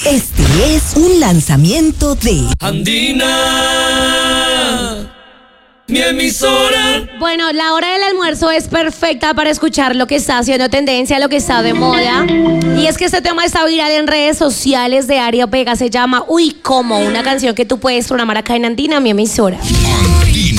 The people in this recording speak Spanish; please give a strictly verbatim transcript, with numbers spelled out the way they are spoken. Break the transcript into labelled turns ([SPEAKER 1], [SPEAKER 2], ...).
[SPEAKER 1] Este es un lanzamiento de
[SPEAKER 2] Andina, mi emisora.
[SPEAKER 3] Bueno, la hora del almuerzo es perfecta para escuchar lo que está haciendo tendencia, lo que está de moda. Y es que este tema está viral en redes sociales de Ario Vega. Se llama Uy, como una canción que tú puedes programar acá en Andina, mi emisora.
[SPEAKER 4] Andina.